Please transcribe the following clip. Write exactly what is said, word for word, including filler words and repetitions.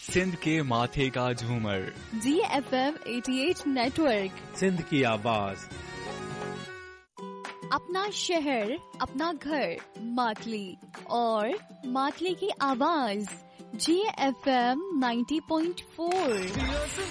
सिंध के माथे का झूमर, जी एफ एम अठासी नेटवर्क, सिंध की आवाज। अपना शहर, अपना घर, मातली और मातली की आवाज, जी एफ एम नब्बे पॉइंट चार।